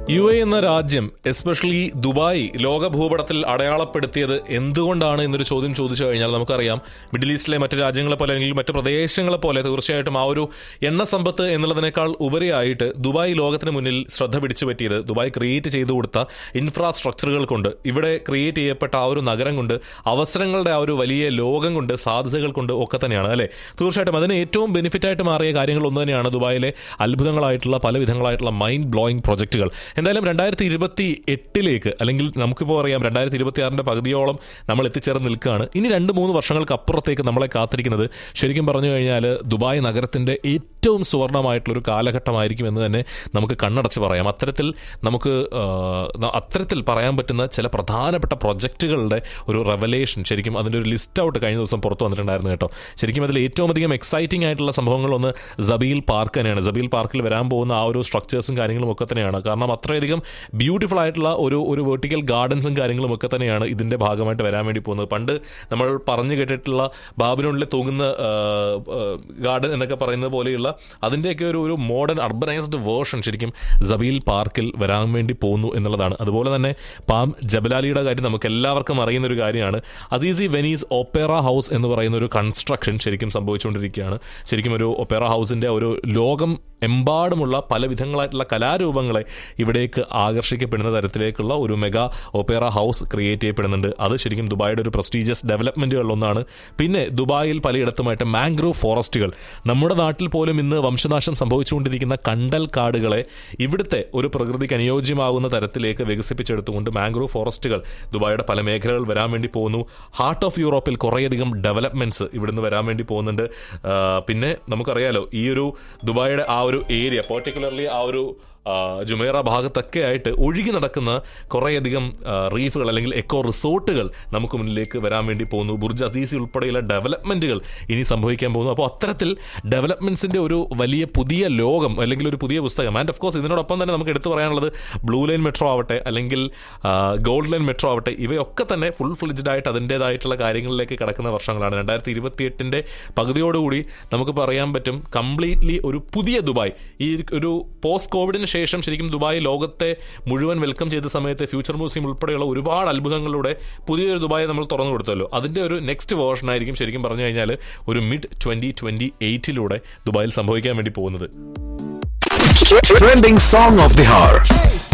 UAE എന്ന രാജ്യം, especially Dubai, ലോക ഭൂപടത്തിൽ അടയാളപ്പെടുത്തിയത് എന്തുകൊണ്ടാണ് എന്നൊരു ചോദ്യം ചോദിച്ചു കഴിഞ്ഞാൽ നമുക്കറിയാം, മിഡിൽ ഈസ്റ്റിലെ മറ്റു രാജ്യങ്ങളെ പോലെ അല്ലെങ്കിൽ മറ്റു പ്രദേശങ്ങളെ പോലെ തീർച്ചയായിട്ടും ആ ഒരു എണ്ണ സമ്പത്ത് എന്നുള്ളതിനേക്കാൾ ഉപരിയായിട്ട് ദുബായ് ലോകത്തിന് മുന്നിൽ ശ്രദ്ധ പിടിച്ചു പറ്റിയത് ദുബായ് ക്രിയേറ്റ് ചെയ്തു കൊടുത്ത ഇൻഫ്രാസ്ട്രക്ചറുകൾ കൊണ്ട്, ഇവിടെ ക്രിയേറ്റ് ചെയ്യപ്പെട്ട ആ ഒരു നഗരം കൊണ്ട്, അവസരങ്ങളുടെ ആ ഒരു വലിയ ലോകം കൊണ്ട്, സാധ്യതകൾ കൊണ്ട് ഒക്കെ തന്നെയാണ് അല്ലേ. തീർച്ചയായിട്ടും അതിന് ഏറ്റവും ബെനിഫിറ്റായിട്ട് മാറിയ കാര്യങ്ങൾ ഒന്ന് തന്നെയാണ് ദുബായിലെ അത്ഭുതങ്ങളായിട്ടുള്ള പല വിധങ്ങളായിട്ടുള്ള മൈൻഡ് ബ്ലോയിങ് പ്രൊജക്റ്റുകൾ. എന്തായാലും 2028 അല്ലെങ്കിൽ നമുക്കിപ്പോൾ അറിയാം 2026 പകുതിയോളം നമ്മൾ എത്തിച്ചേർന്ന് നിൽക്കുകയാണ്. ഇനി 2-3 വർഷങ്ങൾക്ക് അപ്പുറത്തേക്ക് നമ്മളെ കാത്തിരിക്കുന്നത് ശരിക്കും പറഞ്ഞു കഴിഞ്ഞാൽ ദുബായ് നഗരത്തിൻ്റെ ഏറ്റവും സുവർണമായിട്ടുള്ളൊരു കാലഘട്ടമായിരിക്കും എന്ന് തന്നെ നമുക്ക് കണ്ണടച്ച് പറയാം. അത്തരത്തിൽ പറയാൻ പറ്റുന്ന ചില പ്രധാനപ്പെട്ട പ്രൊജക്റ്റുകളുടെ ഒരു റെവലേഷൻ, ശരിക്കും അതിൻ്റെ ഒരു ലിസ്റ്റ് ഔട്ട് കഴിഞ്ഞ ദിവസം പുറത്തു വന്നിട്ടുണ്ടായിരുന്നു കേട്ടോ. ശരിക്കും അതിൽ ഏറ്റവും അധികം എക്സൈറ്റിംഗ് ആയിട്ടുള്ള സംഭവങ്ങളൊന്ന് സബീൽ പാർക്ക് തന്നെയാണ്. സബീൽ പാർക്കിൽ വരാൻ പോകുന്ന ആ ഒരു സ്ട്രക്ചേഴ്സും കാര്യങ്ങളും ഒക്കെ തന്നെയാണ്. കാരണം അത്രയധികം ബ്യൂട്ടിഫുൾ ആയിട്ടുള്ള ഒരു വെർട്ടിക്കൽ ഗാർഡൻസും കാര്യങ്ങളും ഒക്കെ തന്നെയാണ് ഇതിൻ്റെ ഭാഗമായിട്ട് വരാൻ വേണ്ടി പോകുന്നത്. പണ്ട് നമ്മൾ പറഞ്ഞു കേട്ടിട്ടുള്ള ബാബിലോണിലെ തൂങ്ങുന്ന ഗാർഡൻ എന്നൊക്കെ പറയുന്നത് പോലെയുള്ള അതിൻ്റെയൊക്കെ ഒരു മോഡേൺ അർബനൈസ്ഡ് വേർഷൻ ശരിക്കും സബീൽ പാർക്കിൽ വരാൻ വേണ്ടി പോകുന്നു എന്നുള്ളതാണ്. അതുപോലെ തന്നെ പാം ജബലാലിയുടെ കാര്യം നമുക്ക് എല്ലാവർക്കും അറിയുന്ന ഒരു കാര്യമാണ്. അസീസി വെനീസ് ഒപ്പേറ ഹൗസ് എന്ന് പറയുന്ന ഒരു കൺസ്ട്രക്ഷൻ ശരിക്കും സംഭവിച്ചുകൊണ്ടിരിക്കുകയാണ്. ശരിക്കും ഒരു ഒപ്പേറ ഹൗസിൻ്റെ ഒരു ലോകം എമ്പാടുമുള്ള പല വിധങ്ങളായിട്ടുള്ള കലാരൂപങ്ങളെ ഇവിടേക്ക് ആകർഷിക്കപ്പെടുന്ന തരത്തിലേക്കുള്ള ഒരു മെഗാ ഒപ്പേറ ഹൗസ് ക്രിയേറ്റ് ചെയ്യപ്പെടുന്നുണ്ട്. അത് ശരിക്കും ദുബായിയുടെ ഒരു പ്രസ്റ്റീജിയസ് ഡെവലപ്മെൻറ്റുകളിലൊന്നാണ്. പിന്നെ ദുബായിൽ പലയിടത്തുമായിട്ട് മാംഗ്രൂവ് ഫോറസ്റ്റുകൾ, നമ്മുടെ നാട്ടിൽ പോലും ഇന്ന് വംശനാശം സംഭവിച്ചുകൊണ്ടിരിക്കുന്ന കണ്ടൽ കാടുകളെ ഇവിടുത്തെ ഒരു പ്രകൃതിക്ക് അനുയോജ്യമാകുന്ന തരത്തിലേക്ക് വികസിപ്പിച്ചെടുത്തുകൊണ്ട് മാംഗ്രൂവ് ഫോറസ്റ്റുകൾ ദുബായിയുടെ പല മേഖലകൾ വരാൻ വേണ്ടി പോകുന്നു. ഹാർട്ട് ഓഫ് യൂറോപ്പിൽ കുറേയധികം ഡെവലപ്മെൻറ്റ്സ് ഇവിടുന്ന് വരാൻ വേണ്ടി പോകുന്നുണ്ട്. പിന്നെ നമുക്കറിയാലോ ഈ ഒരു ദുബായിയുടെ ആ ഒരു ഏരിയ, പെർട്ടിക്കുലർലി ആ ഒരു ജുമേറ ഭാഗത്തൊക്കെ ആയിട്ട് ഒഴുകി നടക്കുന്ന കുറേയധികം റീഫുകൾ അല്ലെങ്കിൽ എക്കോ റിസോർട്ടുകൾ നമുക്ക് മുന്നിലേക്ക് വരാൻ വേണ്ടി പോകുന്നു. ബുർജ് അസീസി ഉൾപ്പെടെയുള്ള ഡെവലപ്മെൻറ്റുകൾ ഇനി സംഭവിക്കാൻ പോകുന്നു. അപ്പോൾ അത്തരത്തിൽ ഡെവലപ്മെൻറ്റ്സിൻ്റെ ഒരു വലിയ പുതിയ ലോകം അല്ലെങ്കിൽ ഒരു പുതിയ പുസ്തകം. ആൻഡ് ഓഫ് കോഴ്സ് ഇതിനോടൊപ്പം തന്നെ നമുക്ക് എടുത്തു പറയാനുള്ളത് ബ്ലൂ ലൈൻ മെട്രോ ആവട്ടെ അല്ലെങ്കിൽ ഗോൾഡ് ലൈൻ മെട്രോ ആവട്ടെ, ഇവയൊക്കെ തന്നെ ഫുൾ ഫ്ലെഡ്ജ്ഡ് ആയിട്ട് അതിൻ്റേതായിട്ടുള്ള കാര്യങ്ങളിലേക്ക് കടക്കുന്ന വർഷങ്ങളാണ്. 2028 പകുതിയോടുകൂടി നമുക്ക് പറയാൻ പറ്റും കംപ്ലീറ്റ്ലി ഒരു പുതിയ ദുബായ്. ഈ ഒരു പോസ്റ്റ് കോവിഡിന് ശേഷം ശരിക്കും ദുബായ് ലോകത്തെ മുഴുവൻ വെൽക്കം ചെയ്ത സമയത്ത് ഫ്യൂച്ചർ മ്യൂസിയം ഉൾപ്പെടെയുള്ള ഒരുപാട് അത്ഭുതങ്ങളിലൂടെ പുതിയൊരു ദുബായി നമ്മൾ തുറന്നു കൊടുത്തല്ലോ. അതിൻ്റെ ഒരു നെക്സ്റ്റ് വേർഷൻ ആയിരിക്കും ശരിക്കും പറഞ്ഞു കഴിഞ്ഞാൽ ഒരു mid-2028 ദുബായിൽ സംഭവിക്കാൻ വേണ്ടി പോകുന്നത്. Trending song of the hour.